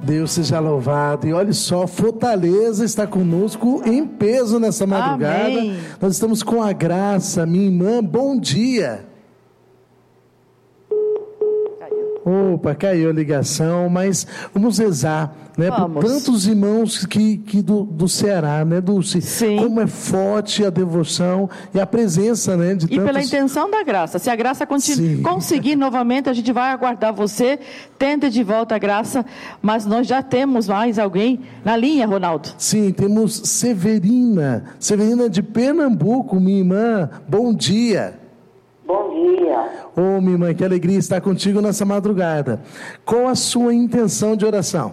Deus seja louvado. E olha só, Fortaleza está conosco em peso nessa madrugada. Amém. Nós estamos com a Graça, minha irmã. Bom dia. Opa, caiu a ligação, mas vamos rezar, né? Vamos. Por tantos irmãos que do Ceará, né, Dulce? Sim. Como é forte a devoção e a presença, né, de E tantos... pela intenção da Graça. Se a Graça Sim. conseguir novamente, a gente vai aguardar você. Tente de volta a Graça, mas nós já temos mais alguém na linha, Ronaldo. Sim, temos Severina de Pernambuco, minha irmã. Bom dia. Bom dia. Ô, minha irmã, que alegria estar contigo nessa madrugada. Qual a sua intenção de oração?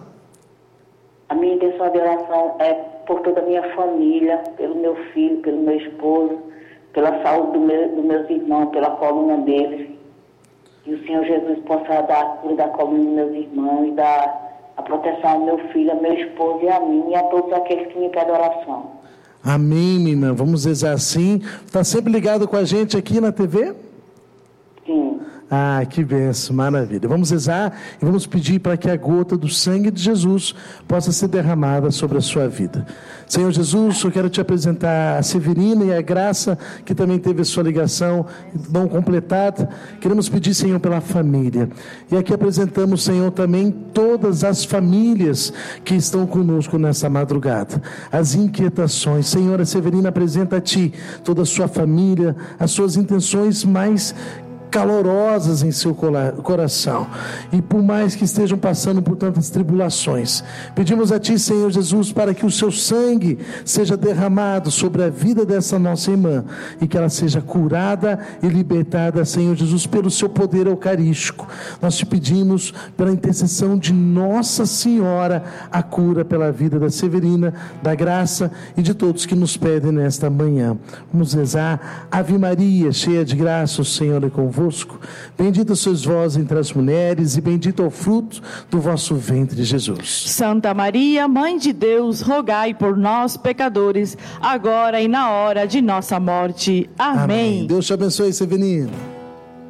A minha intenção de oração é por toda a minha família, pelo meu filho, pelo meu esposo, pela saúde dos meus irmãos, pela coluna deles. Que o Senhor Jesus possa dar a cura da coluna dos meus irmãos e dar a proteção ao meu filho, ao meu esposo e a mim e a todos aqueles que me pedem oração. Amém, minha irmã. Vamos rezar assim. Está sempre ligado com a gente aqui na TV? Sim. Ah, que bênção, maravilha. Vamos rezar e vamos pedir para que a gota do sangue de Jesus possa ser derramada sobre a sua vida. Senhor Jesus, eu quero te apresentar a Severina e a Graça, que também teve a sua ligação não completada. Queremos pedir, Senhor, pela família. E aqui apresentamos, Senhor, também todas as famílias que estão conosco nessa madrugada. As inquietações. Senhor, a Severina apresenta a Ti toda a sua família, as suas intenções mais calorosas em seu coração, e por mais que estejam passando por tantas tribulações, pedimos a Ti, Senhor Jesus, para que o Seu sangue seja derramado sobre a vida dessa nossa irmã, e que ela seja curada e libertada, Senhor Jesus, pelo Seu poder eucarístico. Nós Te pedimos, pela intercessão de Nossa Senhora, a cura pela vida da Severina, da Graça e de todos que nos pedem nesta manhã. Vamos rezar. Ave Maria, cheia de graça, o Senhor é convosco. Bendita sois vós entre as mulheres e bendito é o fruto do vosso ventre, Jesus. Santa Maria, Mãe de Deus, rogai por nós, pecadores, agora e na hora de nossa morte. Amém. Deus te abençoe, Severino.